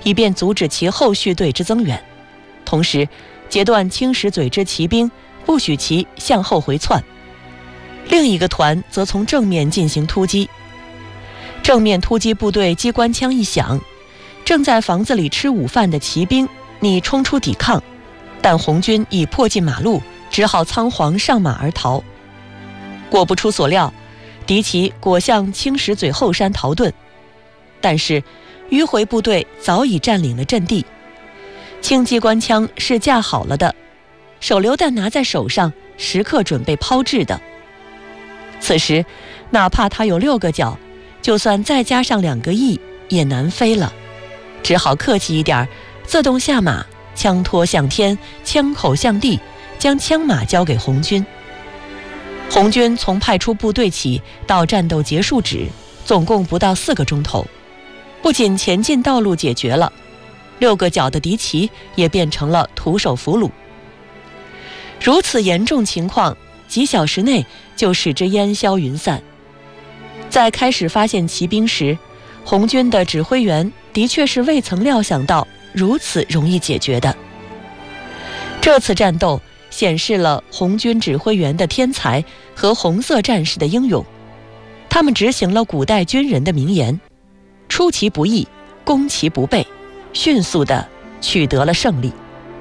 以便阻止其后续队之增援，同时截断青石嘴之骑兵，不许其向后回窜。另一个团则从正面进行突击。正面突击部队机关枪一响，正在房子里吃午饭的骑兵拟冲出抵抗，但红军已迫进马路，只好仓皇上马而逃。果不出所料，敌骑果向青石嘴后山逃遁，但是迂回部队早已占领了阵地。轻机关枪是架好了的，手榴弹拿在手上，时刻准备抛掷的。此时哪怕它有6个角，就算再加上2个翼也难飞了，只好客气一点，自动下马，枪托向天，枪口向地，将枪马交给红军。红军从派出部队起到战斗结束止，总共不到4个钟头，不仅前进道路解决了，6个角的敌骑也变成了徒手俘虏。如此严重情况，几小时内就使之烟消云散。在开始发现骑兵时，红军的指挥员的确是未曾料想到如此容易解决的。这次战斗显示了红军指挥员的天才和红色战士的英勇，他们执行了古代军人的名言：出其不意，攻其不备，迅速地取得了胜利。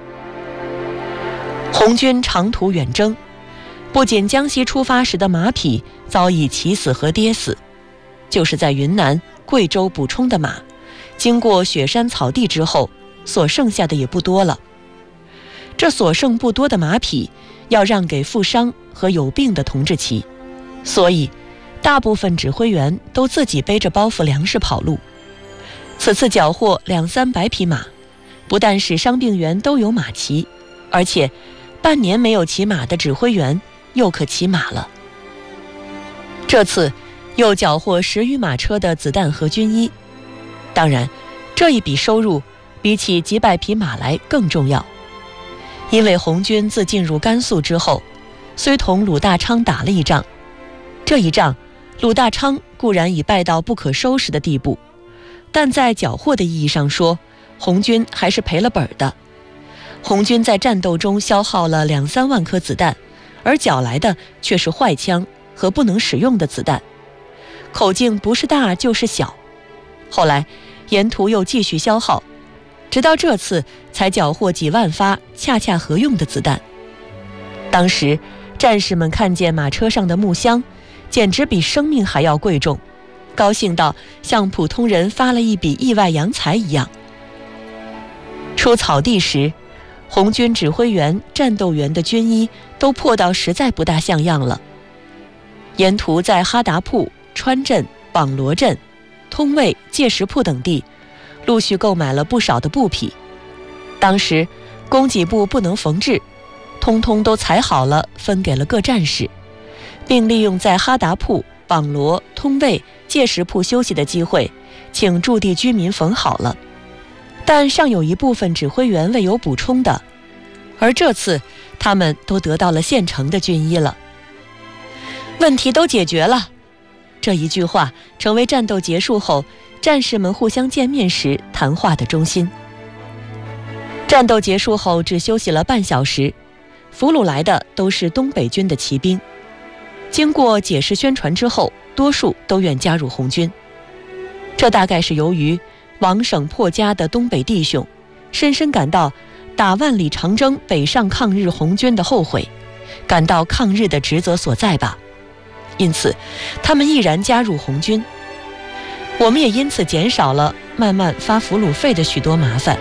红军长途远征，不仅江西出发时的马匹早已骑死和跌死，就是在云南、贵州补充的马，经过雪山草地之后，所剩下的也不多了。这所剩不多的马匹要让给负伤和有病的同志骑，所以大部分指挥员都自己背着包袱粮食跑路。此次缴获200-300匹马，不但使伤病员都有马骑，而且半年没有骑马的指挥员又可骑马了。这次又缴获10余马车的子弹和军衣，当然这一笔收入比起几百匹马来更重要。因为红军自进入甘肃之后，虽同鲁大昌打了一仗，这一仗鲁大昌固然已败到不可收拾的地步，但在缴获的意义上说，红军还是赔了本的。红军在战斗中消耗了2-3万颗子弹，而缴来的却是坏枪和不能使用的子弹，口径不是大就是小。后来沿途又继续消耗，直到这次才缴获几万发恰恰合用的子弹。当时战士们看见马车上的木箱，简直比生命还要贵重，高兴到像普通人发了一笔意外洋财一样。出草地时，红军指挥员、战斗员的军衣都破到实在不大像样了。沿途在哈达铺、川镇、榜罗镇、通卫、界石铺等地陆续购买了不少的布匹，当时供给部不能缝制，通通都裁好了分给了各战士，并利用在哈达铺、榜罗、通卫、界石铺休息的机会，请驻地居民缝好了。但尚有一部分指挥员未有补充的，而这次他们都得到了现成的军衣了。问题都解决了，这一句话成为战斗结束后战士们互相见面时谈话的中心。战斗结束后只休息了半小时，俘虏来的都是东北军的骑兵，经过解释宣传之后，多数都愿加入红军。这大概是由于亡省破家的东北弟兄深深感到打万里长征北上抗日红军的后悔，感到抗日的职责所在吧，因此他们毅然加入红军。我们也因此减少了慢慢发俘虏费的许多麻烦。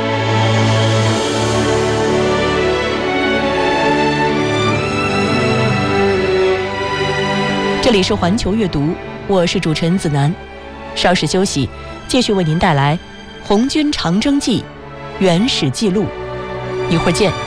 这里是环球阅读，我是主持人子楠。稍事休息，继续为您带来《红军长征记》原始记录。一会儿见。